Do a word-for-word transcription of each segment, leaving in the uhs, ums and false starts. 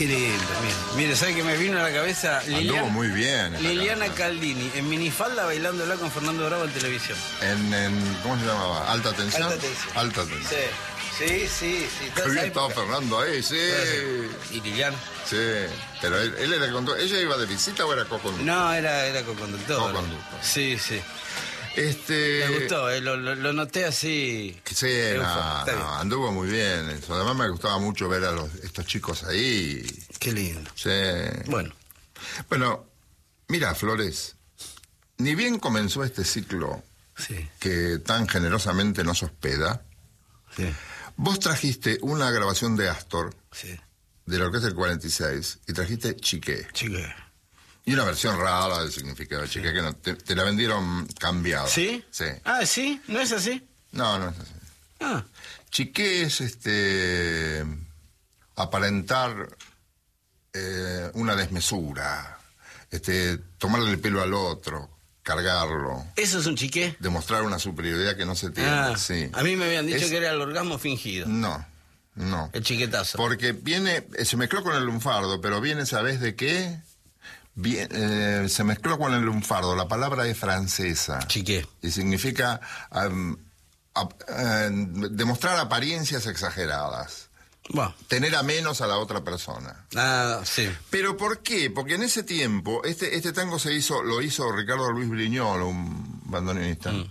Qué lindo, mire. Mire, ¿sabe que me vino a la cabeza? Liliana, Anduvo muy bien. Liliana Caldini, en minifalda bailándola con Fernando Bravo en televisión. En, en ¿cómo se llamaba? ¿Alta tensión? Alta tensión. Alta tensión. Sí, sí, sí. sí. Qué bien estaba Fernando ahí, sí. Y Liliana. Sí, pero él, él era conductor. ¿Ella iba de visita o era co-conductor? No, era, era co-conductor. Co-conductor. Sí, sí. Este... Me gustó, eh, lo, lo, lo noté así. Sí, no, no, anduvo muy bien eso. Además me gustaba mucho ver a los, estos chicos ahí. Qué lindo. Sí. Bueno. Bueno, mira, Flores, ni bien comenzó este ciclo sí. que tan generosamente nos hospeda, sí. vos trajiste una grabación de Astor, sí. de la orquesta del cuarenta y seis, y trajiste Chiqué. Chiqué. Y una versión rara del significado de Chiqué, sí. que no, te, te la vendieron cambiada. ¿Sí? Sí. Ah, ¿sí? ¿No es así? No, no es así. Ah. Chiqué es este aparentar eh, una desmesura, este tomarle el pelo al otro, cargarlo. ¿Eso es un chiqué? Demostrar una superioridad que no se tiene. Ah, sí. A mí me habían dicho es... que era el orgasmo fingido. No, no. El chiquetazo. Porque viene, se mezcló con el lunfardo, pero viene, ¿sabés de qué? Bien, eh, se mezcló con el lunfardo. La palabra es francesa. Chiqué. Y significa um, a, uh, demostrar apariencias exageradas. Bueno. Tener a menos a la otra persona. Ah, sí. ¿Pero por qué? Porque en ese tiempo, este, este tango se hizo, lo hizo Ricardo Luis Briñol, un bandoneonista. Mm.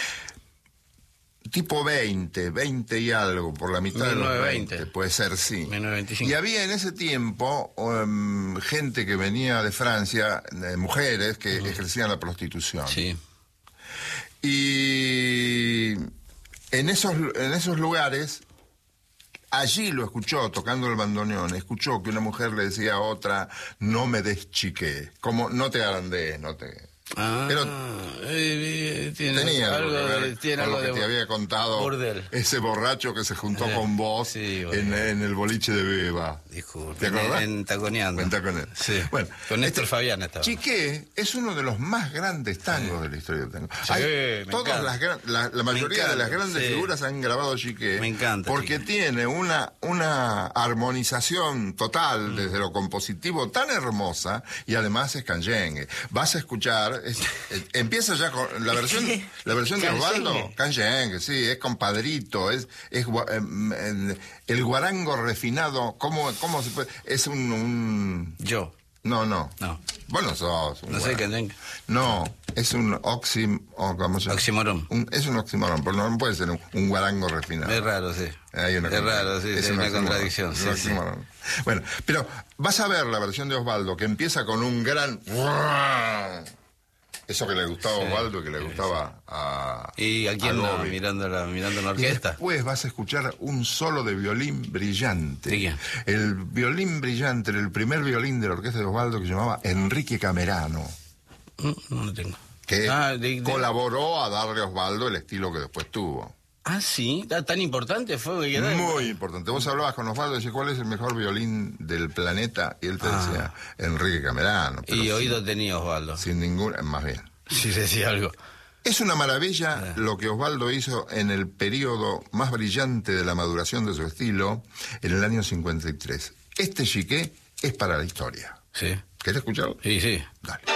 Tipo veinte, veinte y algo, por la mitad de los veinte, puede ser, sí. mil novecientos veinticinco. Y había en ese tiempo um, gente que venía de Francia, eh, mujeres que uh-huh. ejercían la prostitución. Sí. Y en esos, en esos lugares, allí lo escuchó, tocando el bandoneón, escuchó que una mujer le decía a otra, no me des chiqué, como no te agrandes, no te... Ah, pero eh, tiene tenía algo, algo que ver de, tiene con algo lo que de te había contado bordel. Ese borracho que se juntó eh, con vos sí, en, en el boliche de Beba. Disculpe. ¿Te acordás? En, en Taconeando. En Taconeando. Sí. Bueno, con Néstor este, Fabián estaba. Chiqué es uno de los más grandes tangos sí. de la historia del tango. Sí, Hay, todas las, la, la mayoría de las grandes sí. figuras han grabado Chiqué. Me encanta. Porque Chiqué. tiene una, una armonización total mm. desde lo compositivo tan hermosa y además es canyengue. Vas a escuchar... Es, es, empieza ya con la versión la versión de Osvaldo canyengue, sí, es compadrito, es es eh, el guarango refinado, cómo cómo se puede, es un, un... yo no no no bueno sos no sé qué no es un oxim o cómo se llama oxímoron un, es un oxímoron, pero no puede ser un, un guarango refinado. Es raro, sí. Hay una es raro, sí, es una contradicción, sí, sí. Bueno, pero vas a ver la versión de Osvaldo que empieza con un gran eso que le gustaba a sí, Osvaldo y que le sí, gustaba sí. a... ¿Y a quién a no? Mirando la, mirando la orquesta. Y después vas a escuchar un solo de violín brillante. ¿De quién? El violín brillante, el primer violín de la orquesta de Osvaldo que se llamaba Enrique Camerano. No, no lo tengo. Que ah, de, de... colaboró a darle a Osvaldo el estilo que después tuvo. Ah, sí, tan importante fue. Que Muy importante. Vos hablabas con Osvaldo y decías, ¿cuál es el mejor violín del planeta? Y él te ah. decía, Enrique Camerano. Y sin, oído sin, tenía Osvaldo. Sin ninguna, más bien. Sí, decía algo. Es una maravilla ah. lo que Osvaldo hizo en el periodo más brillante de la maduración de su estilo, en el año cincuenta y tres. Este Chiqué es para la historia. Sí. ¿Querés escucharlo? Sí, sí. Dale.